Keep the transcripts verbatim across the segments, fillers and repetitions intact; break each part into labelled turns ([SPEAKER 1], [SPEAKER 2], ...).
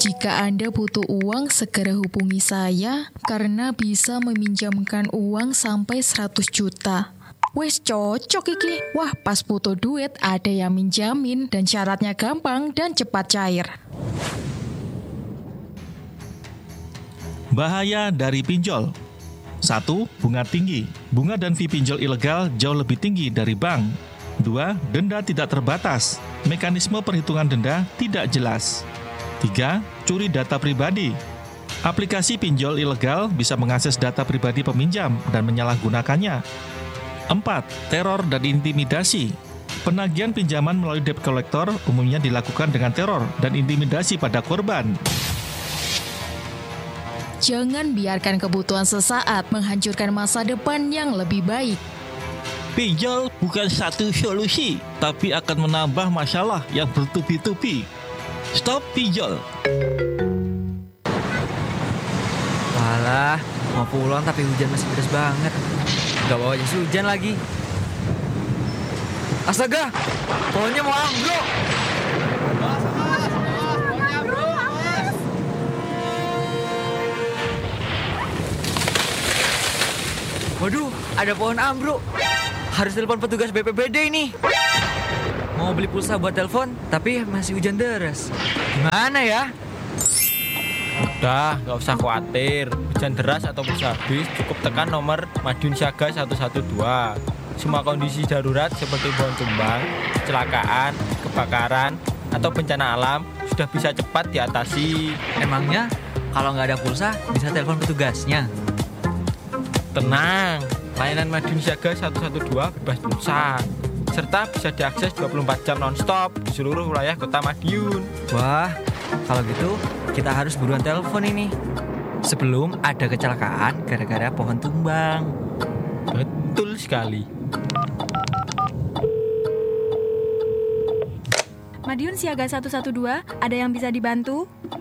[SPEAKER 1] Jika Anda butuh uang, segera hubungi saya karena bisa meminjamkan uang sampai seratus juta. Wes cocok iki. Wah, pas butuh duit ada yang minjamin dan syaratnya gampang dan cepat cair.
[SPEAKER 2] Bahaya dari pinjol. Satu, bunga tinggi. Bunga dan fee pinjol ilegal jauh lebih tinggi dari bank. Dua, denda tidak terbatas. Mekanisme perhitungan denda tidak jelas. Tiga, curi data pribadi. Aplikasi pinjol ilegal bisa mengakses data pribadi peminjam dan menyalahgunakannya. Empat, teror dan intimidasi. Penagihan pinjaman melalui debt collector umumnya dilakukan dengan teror dan intimidasi pada korban.
[SPEAKER 1] Jangan biarkan kebutuhan sesaat menghancurkan masa depan yang lebih baik.
[SPEAKER 2] Pinjol bukan satu solusi, tapi akan menambah masalah yang bertubi-tubi. Stop pinjol.
[SPEAKER 3] Walah, mau pulang tapi hujan masih deras banget. Gak bawa jas hujan lagi. Astaga, pohonnya mau ambruk. Waduh, ada pohon ambruk. Harus telepon petugas B P B D ini. Mau beli pulsa buat telepon, tapi masih hujan deras. Gimana ya?
[SPEAKER 4] Udah, gak usah khawatir. Hujan deras atau pulsa habis, cukup tekan nomor Madiun Siaga satu satu dua. Semua kondisi darurat seperti pohon tumbang, kecelakaan, kebakaran, atau bencana alam sudah bisa cepat diatasi.
[SPEAKER 3] Emangnya kalau nggak ada pulsa bisa telepon petugasnya?
[SPEAKER 4] Tenang, layanan Madiun Siaga satu satu dua bebas pulsa, serta bisa diakses dua puluh empat jam non-stop di seluruh wilayah kota Madiun.
[SPEAKER 3] Wah, kalau gitu kita harus buruan telepon ini sebelum ada kecelakaan gara-gara pohon tumbang.
[SPEAKER 4] Betul sekali.
[SPEAKER 5] Madiun Siaga satu satu dua, ada yang bisa dibantu?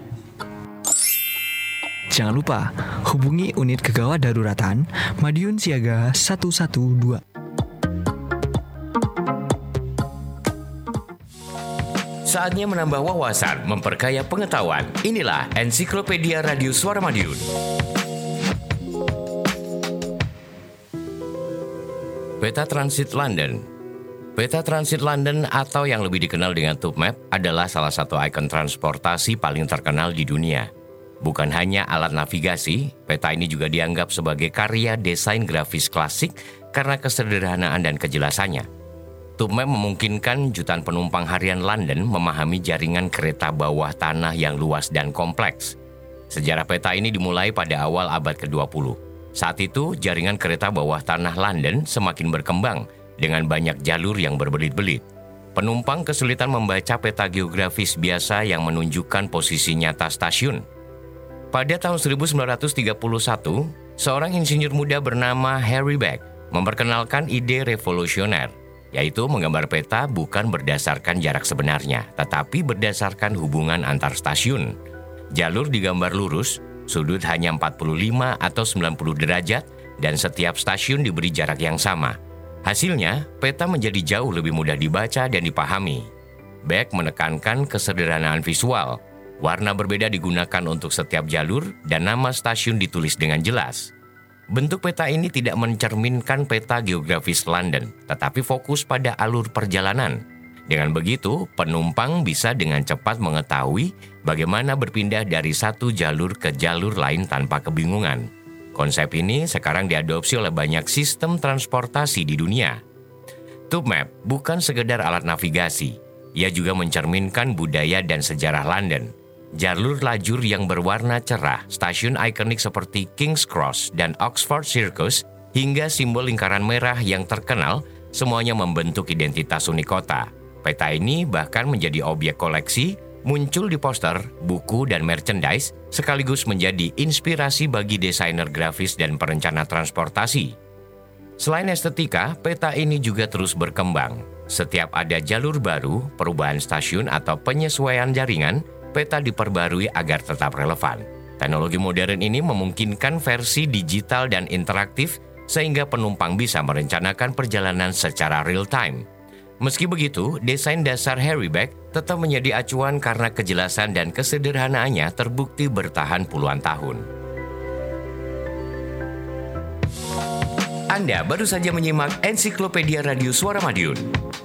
[SPEAKER 3] Jangan lupa hubungi unit kegawat daruratan Madiun Siaga satu satu dua.
[SPEAKER 6] Saatnya menambah wawasan, memperkaya pengetahuan. Inilah Ensiklopedia Radio Suara Madiun. Peta Transit London. Peta Transit London atau yang lebih dikenal dengan Tubemap adalah salah satu ikon transportasi paling terkenal di dunia. Bukan hanya alat navigasi, peta ini juga dianggap sebagai karya desain grafis klasik karena kesederhanaan dan kejelasannya. Tubemap memungkinkan jutaan penumpang harian London memahami jaringan kereta bawah tanah yang luas dan kompleks. Sejarah peta ini dimulai pada awal abad kedua puluh. Saat itu, jaringan kereta bawah tanah London semakin berkembang dengan banyak jalur yang berbelit-belit. Penumpang kesulitan membaca peta geografis biasa yang menunjukkan posisi nyata stasiun. Pada tahun seribu sembilan ratus tiga puluh satu, seorang insinyur muda bernama Harry Beck memperkenalkan ide revolusioner, yaitu menggambar peta bukan berdasarkan jarak sebenarnya, tetapi berdasarkan hubungan antar stasiun. Jalur digambar lurus, sudut hanya empat puluh lima atau sembilan puluh derajat, dan setiap stasiun diberi jarak yang sama. Hasilnya, peta menjadi jauh lebih mudah dibaca dan dipahami. Beck menekankan kesederhanaan visual. Warna berbeda digunakan untuk setiap jalur dan nama stasiun ditulis dengan jelas. Bentuk peta ini tidak mencerminkan peta geografis London, tetapi fokus pada alur perjalanan. Dengan begitu, penumpang bisa dengan cepat mengetahui bagaimana berpindah dari satu jalur ke jalur lain tanpa kebingungan. Konsep ini sekarang diadopsi oleh banyak sistem transportasi di dunia. Tubemap bukan sekedar alat navigasi, ia juga mencerminkan budaya dan sejarah London. Jalur lajur yang berwarna cerah, stasiun ikonik seperti King's Cross dan Oxford Circus, hingga simbol lingkaran merah yang terkenal, semuanya membentuk identitas unik kota. Peta ini bahkan menjadi objek koleksi, muncul di poster, buku, dan merchandise, sekaligus menjadi inspirasi bagi desainer grafis dan perencana transportasi. Selain estetika, peta ini juga terus berkembang. Setiap ada jalur baru, perubahan stasiun, atau penyesuaian jaringan, peta diperbarui agar tetap relevan. Teknologi modern ini memungkinkan versi digital dan interaktif sehingga penumpang bisa merencanakan perjalanan secara real time. Meski begitu, desain dasar Harry Bag tetap menjadi acuan karena kejelasan dan kesederhanaannya terbukti bertahan puluhan tahun. Anda baru saja menyimak Ensiklopedia Radio Suara Madiun.